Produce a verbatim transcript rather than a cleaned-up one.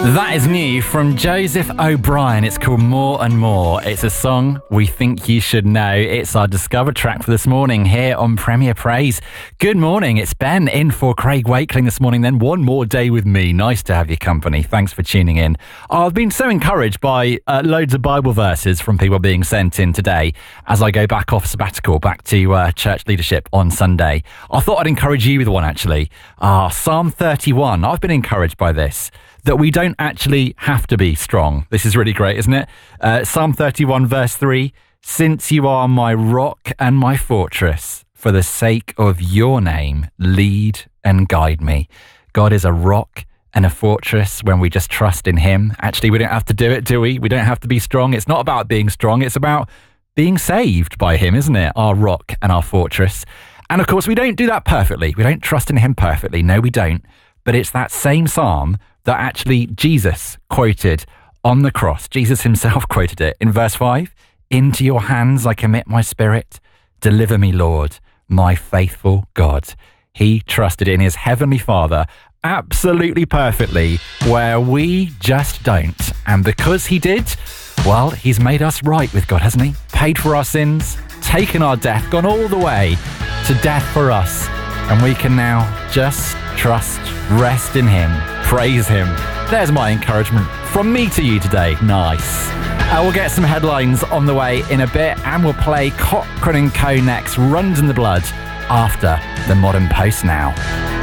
That is new from Joseph O'Brien. It's called More and More. It's a song we think you should know. It's our Discover track for this morning here on Premier Praise. Good morning. It's Ben in for Craig Wakeling this morning. Then one more day with me. Nice to have your company. Thanks for tuning in. I've been so encouraged by uh, loads of Bible verses from people being sent in today as I go back off sabbatical, back to uh, church leadership on Sunday. I thought I'd encourage you with one, actually. Uh, Psalm thirty-one. I've been encouraged by this, that we don't actually have to be strong. This is really great, isn't it? Uh, Psalm thirty-one, verse three, since you are my rock and my fortress, for the sake of your name, lead and guide me. God is a rock and a fortress when we just trust in him. Actually, we don't have to do it, do we? We don't have to be strong. It's not about being strong. It's about being saved by him, isn't it? Our rock and our fortress. And of course, we don't do that perfectly. We don't trust in him perfectly. No, we don't. But it's that same psalm that actually Jesus quoted on the cross. Jesus himself quoted it in verse five. Into your hands I commit my spirit. Deliver me, Lord, my faithful God. He trusted in his heavenly Father absolutely perfectly, where we just don't. And because he did, well, he's made us right with God, hasn't he? Paid for our sins, taken our death, gone all the way to death for us. And we can now just trust, rest in him, praise him. There's my encouragement from me to you today. Nice. Uh, we'll get some headlines on the way in a bit, and we'll play Cochrane and Co next, Runs in the Blood, after the Modern Post now.